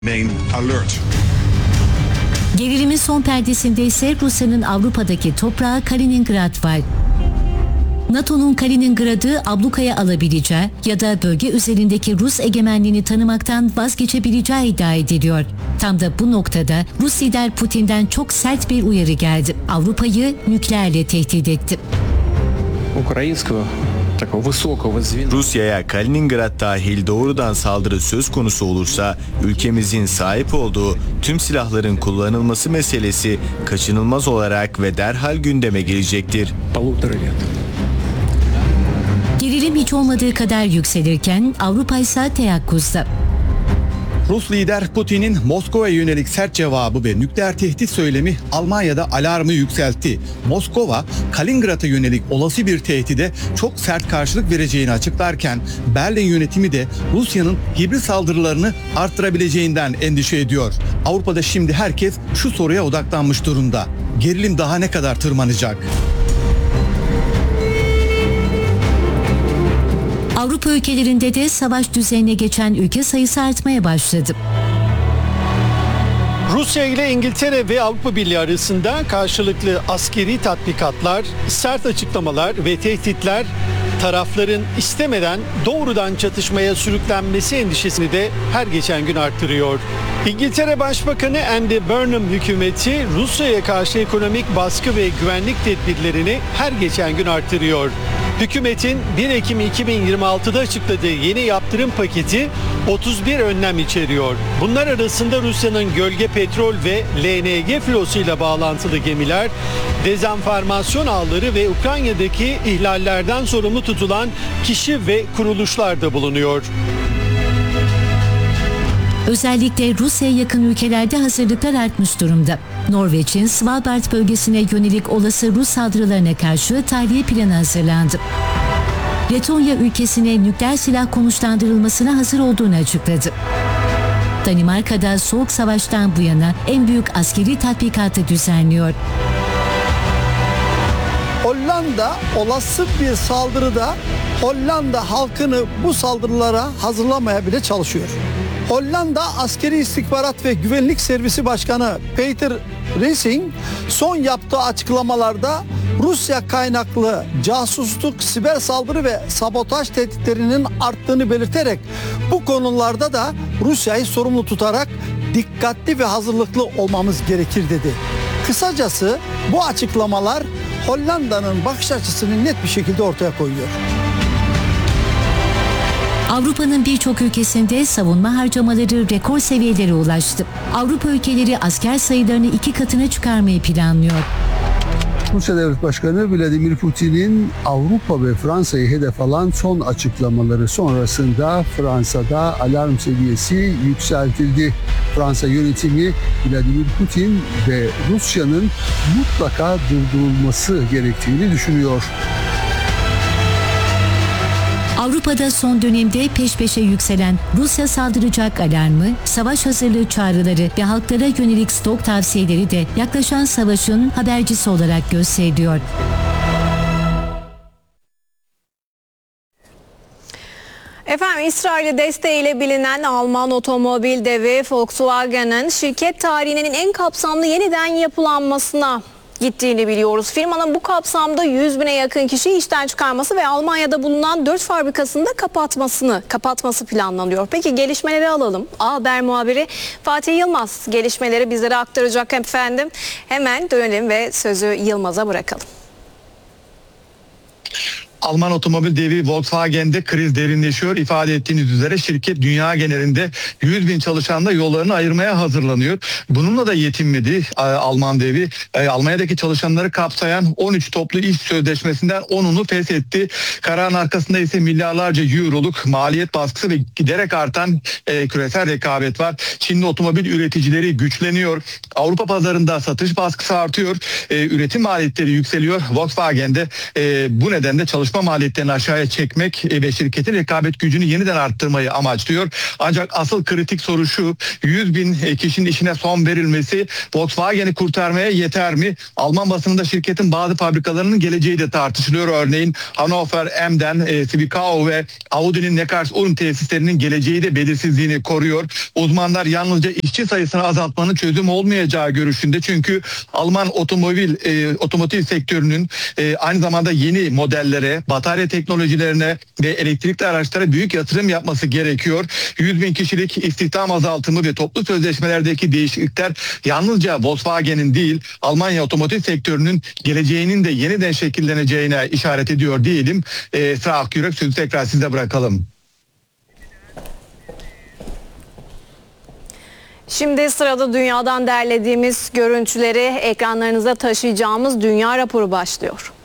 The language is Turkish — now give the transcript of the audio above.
Remain alert. Gerilimin son perdesinde ise Rusya'nın Avrupa'daki toprağı Kaliningrad var. NATO'nun Kaliningrad'ı ablukaya alabileceği ya da bölge üzerindeki Rus egemenliğini tanımaktan vazgeçebileceği iddia ediliyor. Tam da bu noktada Rus lider Putin'den çok sert bir uyarı geldi. Avrupa'yı nükleerle tehdit etti. Rusya'ya Kaliningrad dahil doğrudan saldırı söz konusu olursa ülkemizin sahip olduğu tüm silahların kullanılması meselesi kaçınılmaz olarak ve derhal gündeme gelecektir. Gerilim hiç olmadığı kadar yükselirken Avrupa ise teyakkuzda. Rus lider Putin'in Moskova'ya yönelik sert cevabı ve nükleer tehdit söylemi Almanya'da alarmı yükseltti. Moskova, Kaliningrad'a yönelik olası bir tehdide çok sert karşılık vereceğini açıklarken Berlin yönetimi de Rusya'nın hibrit saldırılarını arttırabileceğinden endişe ediyor. Avrupa'da şimdi herkes şu soruya odaklanmış durumda. Gerilim daha ne kadar tırmanacak? Avrupa ülkelerinde de savaş düzenine geçen ülke sayısı artmaya başladı. Rusya ile İngiltere ve Avrupa Birliği arasında karşılıklı askeri tatbikatlar, sert açıklamalar ve tehditler tarafların istemeden doğrudan çatışmaya sürüklenmesi endişesini de her geçen gün arttırıyor. İngiltere Başbakanı Andy Burnham hükümeti Rusya'ya karşı ekonomik baskı ve güvenlik tedbirlerini her geçen gün arttırıyor. Hükümetin 1 Ekim 2026'da açıkladığı yeni yaptırım paketi 31 önlem içeriyor. Bunlar arasında Rusya'nın gölge petrol ve LNG filosuyla bağlantılı gemiler, dezenformasyon ağları ve Ukrayna'daki ihlallerden sorumlu tutulan kişi ve kuruluşlar da bulunuyor. Özellikle Rusya'ya yakın ülkelerde hazırlıklar artmış durumda. Norveç'in Svalbard bölgesine yönelik olası Rus saldırılarına karşı tahliye planı hazırlandı. Letonya ülkesine nükleer silah konuşlandırılmasına hazır olduğunu açıkladı. Danimarka'da Soğuk Savaş'tan bu yana en büyük askeri tatbikatı düzenliyor. Hollanda olası bir saldırıda Hollanda halkını bu saldırılara hazırlamaya bile çalışıyor. Hollanda Askeri İstihbarat ve Güvenlik Servisi Başkanı Peter Rissing son yaptığı açıklamalarda Rusya kaynaklı casusluk, siber saldırı ve sabotaj tehditlerinin arttığını belirterek bu konularda da Rusya'yı sorumlu tutarak dikkatli ve hazırlıklı olmamız gerekir dedi. Kısacası bu açıklamalar Hollanda'nın bakış açısını net bir şekilde ortaya koyuyor. Avrupa'nın birçok ülkesinde savunma harcamaları rekor seviyelere ulaştı. Avrupa ülkeleri asker sayılarını 2 katına çıkarmayı planlıyor. Rusya Devlet Başkanı Vladimir Putin'in Avrupa ve Fransa'yı hedef alan son açıklamaları sonrasında Fransa'da alarm seviyesi yükseltildi. Fransa yönetimi Vladimir Putin ve Rusya'nın mutlaka durdurulması gerektiğini düşünüyor. Avrupa'da son dönemde peş peşe yükselen Rusya saldıracak alarmı, savaş hazırlığı çağrıları ve halklara yönelik stok tavsiyeleri de yaklaşan savaşın habercisi olarak gösteriliyor. Efendim, İsrail'e desteğiyle bilinen Alman otomobil devi Volkswagen'ın şirket tarihinin en kapsamlı yeniden yapılanmasına gittiğini biliyoruz. Firmanın bu kapsamda 100.000'e yakın kişiyi işten çıkarması ve Almanya'da bulunan 4 fabrikasını da kapatması planlanıyor. Peki gelişmeleri alalım. A Haber muhabiri Fatih Yılmaz gelişmeleri bizlere aktaracak efendim. Hemen dönelim ve sözü Yılmaz'a bırakalım. Alman otomobil devi Volkswagen'de kriz derinleşiyor. İfade ettiğiniz üzere şirket dünya genelinde 100.000 çalışanla yollarını ayırmaya hazırlanıyor. Bununla da yetinmedi Alman devi. Almanya'daki çalışanları kapsayan 13 toplu iş sözleşmesinden 10'unu feshetti. Kararın arkasında ise milyarlarca euroluk maliyet baskısı ve giderek artan küresel rekabet var. Çinli otomobil üreticileri güçleniyor. Avrupa pazarında satış baskısı artıyor. Üretim maliyetleri yükseliyor. Volkswagen'de bu nedenle çalışanlar çalışma maliyetlerini aşağıya çekmek ve şirketin rekabet gücünü yeniden arttırmayı amaçlıyor. Ancak asıl kritik soru şu: 100.000 kişinin işine son verilmesi Volkswagen'i kurtarmaya yeter mi? Alman basınında şirketin bazı fabrikalarının geleceği de tartışılıyor. Örneğin Hannover Emden, Zwickau ve Audi'nin Neckarsulm tesislerinin geleceği de belirsizliğini koruyor. Uzmanlar yalnızca işçi sayısını azaltmanın çözüm olmayacağı görüşünde. Çünkü Alman otomotiv sektörünün aynı zamanda yeni modellere, batarya teknolojilerine ve elektrikli araçlara büyük yatırım yapması gerekiyor. 100.000 kişilik istihdam azaltımı ve toplu sözleşmelerdeki değişiklikler yalnızca Volkswagen'in değil, Almanya otomotiv sektörünün geleceğinin de yeniden şekilleneceğine işaret ediyor diyelim. Esra Akyürek, sözü tekrar size bırakalım. Şimdi sırada dünyadan derlediğimiz görüntüleri ekranlarınıza taşıyacağımız Dünya Raporu başlıyor.